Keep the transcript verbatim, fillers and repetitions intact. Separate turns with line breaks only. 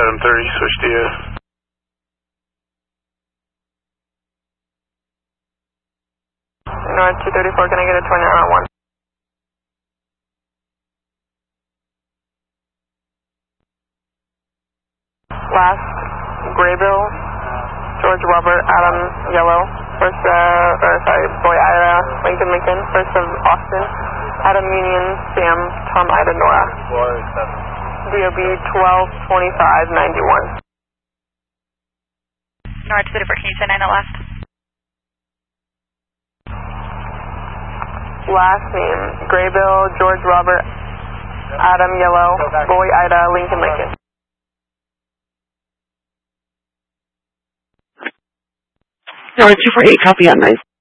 Adam thirty, switch D S.
North two thirty-four, can I get a twenty-nine on one? Last, Graybill, George Robert, Adam Yellow. First, uh, or sorry, Boy Ida, Lincoln Lincoln. First of Austin, Adam Union, Sam, Tom Ida Nora. D O B twelve twenty-five ninety-one.
North two thirty-four, can you say nine at last?
Last name, Graybill, George Robert, Adam Yellow, Boy Ida, Lincoln Lincoln.
North two four eight, copy on nine.